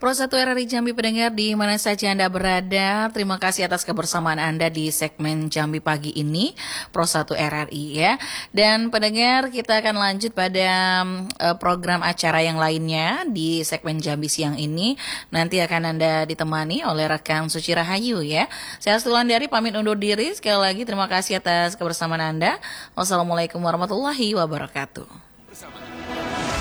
Pro 1 RRI Jambi pendengar di mana saja Anda berada, terima kasih atas kebersamaan Anda di segmen Jambi pagi ini, Pro 1 RRI ya. Dan pendengar, kita akan lanjut pada program acara yang lainnya di segmen Jambi siang ini. Nanti akan Anda ditemani oleh rekan Suci Rahayu ya. Saya Stulandari pamit undur diri, sekali lagi terima kasih atas kebersamaan Anda. Wassalamualaikum warahmatullahi wabarakatuh.